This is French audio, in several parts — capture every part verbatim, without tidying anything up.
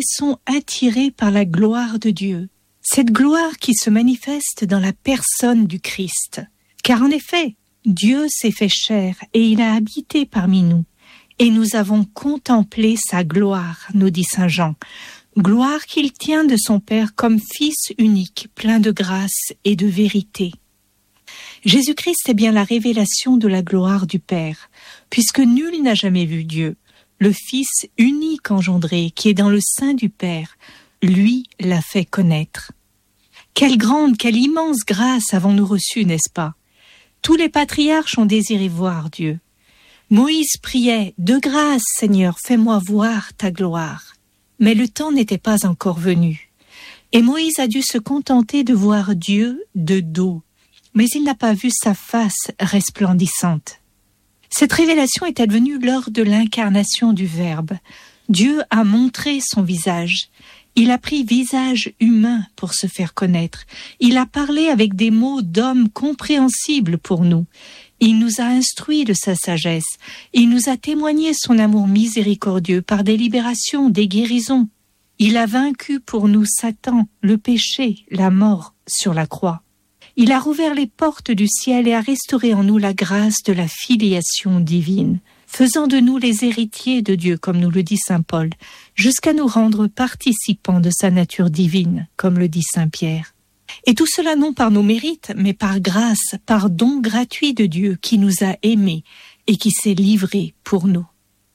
laissons attirer par la gloire de Dieu, cette gloire qui se manifeste dans la personne du Christ. Car en effet, Dieu s'est fait chair et il a habité parmi nous. Et nous avons contemplé sa gloire, nous dit saint Jean, gloire qu'il tient de son Père comme Fils unique, plein de grâce et de vérité. Jésus-Christ est bien la révélation de la gloire du Père, puisque nul n'a jamais vu Dieu. Le Fils unique engendré, qui est dans le sein du Père, lui l'a fait connaître. Quelle grande, quelle immense grâce avons-nous reçue, n'est-ce pas? Tous les patriarches ont désiré voir Dieu. Moïse priait « De grâce, Seigneur, fais-moi voir ta gloire ». Mais le temps n'était pas encore venu. Et Moïse a dû se contenter de voir Dieu de dos. Mais il n'a pas vu sa face resplendissante. Cette révélation est advenue lors de l'incarnation du Verbe. Dieu a montré son visage. Il a pris visage humain pour se faire connaître. Il a parlé avec des mots d'homme compréhensibles pour nous. Il nous a instruits de sa sagesse. Il nous a témoigné son amour miséricordieux par des libérations, des guérisons. Il a vaincu pour nous Satan, le péché, la mort sur la croix. Il a rouvert les portes du ciel et a restauré en nous la grâce de la filiation divine, faisant de nous les héritiers de Dieu, comme nous le dit saint Paul, jusqu'à nous rendre participants de sa nature divine, comme le dit saint Pierre. Et tout cela non par nos mérites, mais par grâce, par don gratuit de Dieu qui nous a aimés et qui s'est livré pour nous.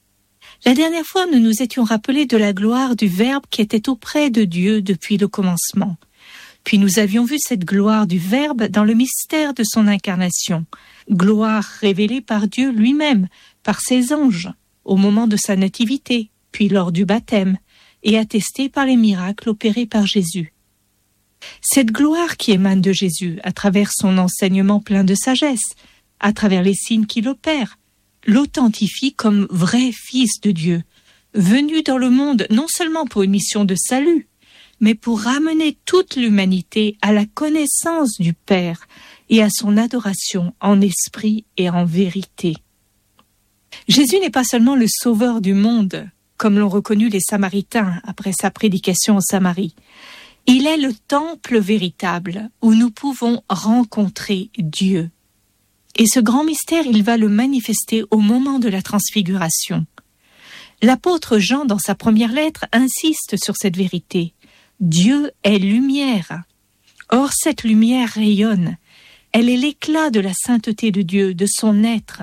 La dernière fois, nous nous étions rappelés de la gloire du Verbe qui était auprès de Dieu depuis le commencement. Puis nous avions vu cette gloire du Verbe dans le mystère de son incarnation, gloire révélée par Dieu lui-même, par ses anges, au moment de sa nativité, puis lors du baptême, et attestée par les miracles opérés par Jésus. Cette gloire qui émane de Jésus, à travers son enseignement plein de sagesse, à travers les signes qu'il opère, l'authentifie comme vrai Fils de Dieu, venu dans le monde non seulement pour une mission de salut, mais pour ramener toute l'humanité à la connaissance du Père et à son adoration en esprit et en vérité. Jésus n'est pas seulement le sauveur du monde, comme l'ont reconnu les Samaritains après sa prédication en Samarie. Il est le temple véritable où nous pouvons rencontrer Dieu. Et ce grand mystère, il va le manifester au moment de la transfiguration. L'apôtre Jean, dans sa première lettre, insiste sur cette vérité. Dieu est lumière. Or, cette lumière rayonne. Elle est l'éclat de la sainteté de Dieu, de son être.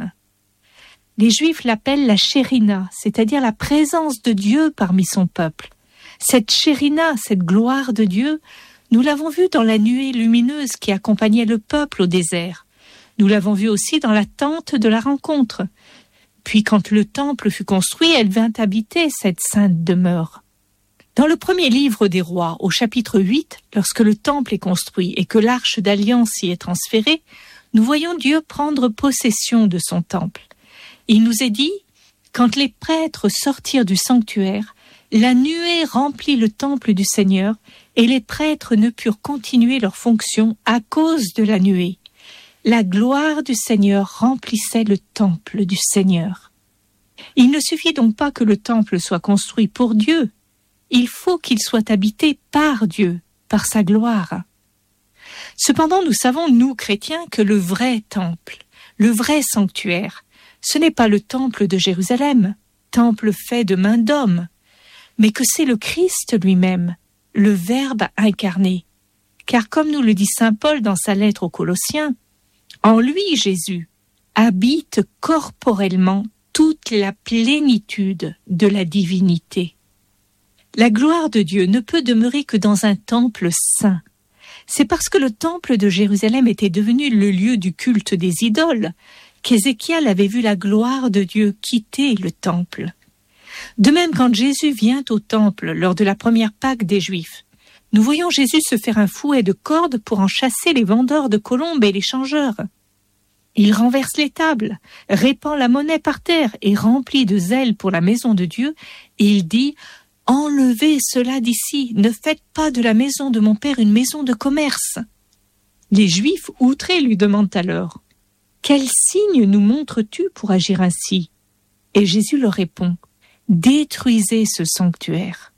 Les Juifs l'appellent la Shérina, c'est-à-dire la présence de Dieu parmi son peuple. Cette Shérina, cette gloire de Dieu, nous l'avons vue dans la nuée lumineuse qui accompagnait le peuple au désert. Nous l'avons vue aussi dans la tente de la rencontre. Puis quand le temple fut construit, elle vint habiter cette sainte demeure. Dans le premier livre des rois, au chapitre huit, lorsque le temple est construit et que l'arche d'alliance y est transférée, nous voyons Dieu prendre possession de son temple. Il nous est dit, quand les prêtres sortirent du sanctuaire, la nuée remplit le temple du Seigneur et les prêtres ne purent continuer leur fonction à cause de la nuée. La gloire du Seigneur remplissait le temple du Seigneur. Il ne suffit donc pas que le temple soit construit pour Dieu, il faut qu'il soit habité par Dieu, par sa gloire. Cependant, nous savons, nous chrétiens, que le vrai temple, le vrai sanctuaire, ce n'est pas le temple de Jérusalem, temple fait de main d'homme, mais que c'est le Christ lui-même, le Verbe incarné. Car comme nous le dit saint Paul dans sa lettre aux Colossiens, en lui, Jésus, habite corporellement toute la plénitude de la divinité. La gloire de Dieu ne peut demeurer que dans un temple saint. C'est parce que le temple de Jérusalem était devenu le lieu du culte des idoles qu'Ézéchiel avait vu la gloire de Dieu quitter le temple. De même, quand Jésus vient au temple lors de la première Pâque des Juifs, nous voyons Jésus se faire un fouet de cordes pour en chasser les vendeurs de colombes et les changeurs. Il renverse les tables, répand la monnaie par terre et rempli de zèle pour la maison de Dieu, et il dit « Enlevez cela d'ici, ne faites pas de la maison de mon Père une maison de commerce. » Les Juifs, outrés, lui demandent alors « Quel signe nous montres-tu pour agir ainsi ?» Et Jésus leur répond « Détruisez ce sanctuaire.